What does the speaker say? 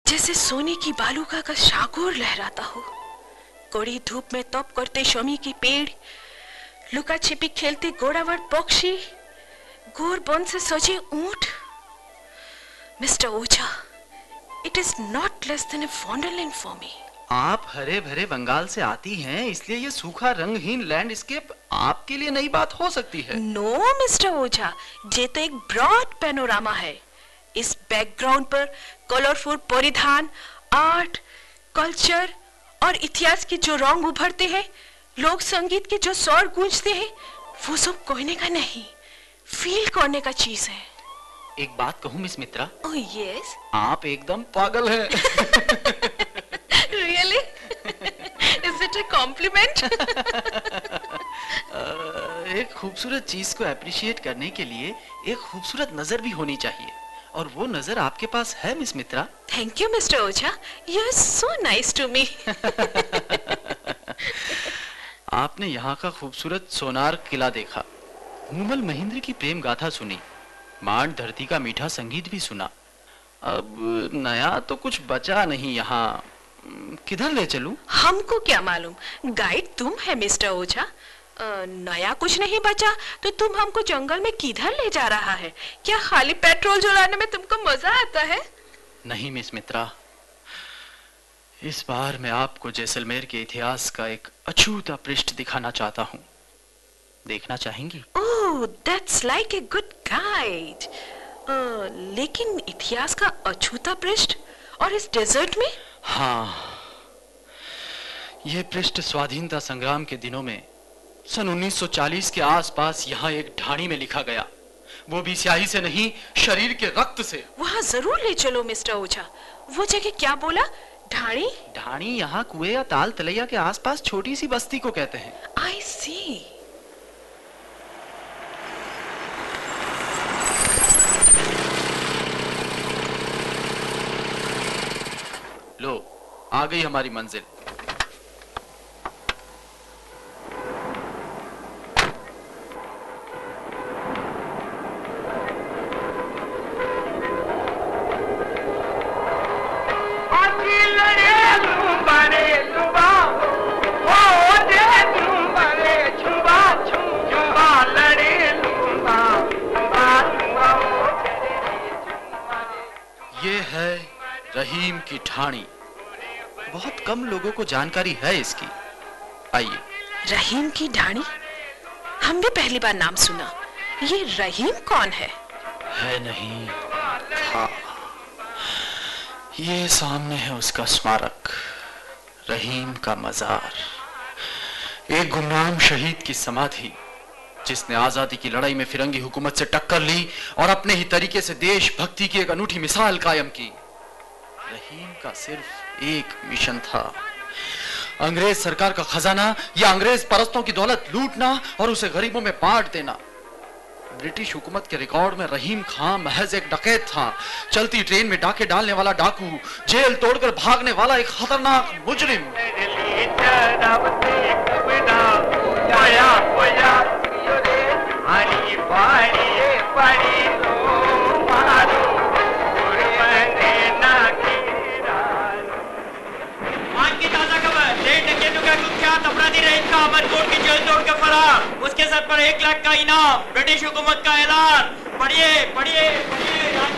जैसे सोने की बालूका का शाकोर लहराता हो। कड़ी धूप में तप करते शमी के पेड़, लुका छिपी खेलते घोड़ावट पक्षी, गोर बन से सजे ऊंट। Mister Ojha, it is not less than a Wonderland for me. आप हरे भरे बंगाल से आती हैं, इसलिए ये सूखा रंगहीन लैंडस्केप आपके लिए नई बात हो सकती है। नो मिस्टर ओझा, ये तो एक ब्रॉड पैनोरामा है। इस बैकग्राउंड पर कलरफुल परिधान, आर्ट, कल्चर और इतिहास के जो रंग उभरते हैं, लोक संगीत के जो स्वर गूंजते हैं, वो सब कहने का नहीं, फील करने का चीज है। एक बात कहूं मिस मित्रा? Oh yes. आप एकदम पागल हैं। Really? Is it a compliment? एक खूबसूरत चीज को अप्रिशिएट करने के लिए एक खूबसूरत नजर भी होनी चाहिए, और वो नजर आपके पास है miss Mitra. Thank you, Mr. Oझा. You are so nice to me. आपने यहाँ का खूबसूरत सोनार किला देखा, मूमल महेंद्र की प्रेम गाथा सुनी, मांड धरती का मीठा संगीत भी सुना। अब नया तो कुछ बचा नहीं यहाँ। किधर ले चलूं? हमको क्या मालूम, गाइड तुम है मिस्टर ओझा। नया कुछ नहीं बचा तो तुम हमको जंगल में किधर ले जा रहा है? क्या खाली पेट्रोल जलाने में तुमको मजा आता है? नहीं मिस मित्रा, इस बार मैं आपको जैसलमेर के इतिहास का एक अछूता पृष्ठ दिखाना चाहता हूँ। देखना चाहेंगी? ओह, that's like a good guide. लेकिन इतिहास का अछूता पृष्ठ और इस डेजर्ट में? हाँ, यह पृष्ठ स्वाधीनता संग्राम के दिनों में सन 1940 के आसपास यहाँ एक ढाणी में लिखा गया, वो भी स्याही से नहीं, शरीर के रक्त से। वहाँ जरूर ले चलो मिस्टर ओझा। वो जगह क्या बोला? ढाणी? ढाणी यहाँ कुएं या ताल तलैया के आसपास छोटी सी बस्ती को कहते हैं। आई सी। लो, आ गई हमारी मंजिल। ये है रहीम की ढाणी। बहुत कम लोगों को जानकारी है इसकी। आइए। रहीम की ढाणी? हम भी पहली बार नाम सुना। ये रहीम कौन है? है नहीं, था। ये सामने है उसका स्मारक, रहीम का मजार, एक गुमनाम शहीद की समाधि, जिसने आजादी की लड़ाई में फिरंगी हुकूमत से टक्कर ली और अपने ही तरीके से देशभक्ति की एक अनूठी मिसाल कायम की। रहीम का सिर्फ एक मिशन था, अंग्रेज सरकार का खजाना या अंग्रेज परस्तों की दौलत लूटना और उसे गरीबों में बांट देना। ब्रिटिश हुकूमत के रिकॉर्ड में रहीम खान महज एक डकैत था, चलती ट्रेन में डाके डालने वाला डाकू, जेल तोड़कर भागने वाला एक खतरनाक मुजरिम। अपराधी रहीम का अमरकोट की जेल तोड़कर फरार, उसके सर पर 1 लाख का इनाम, ब्रिटिश हुकूमत का ऐलान। पढ़िए पढ़िए।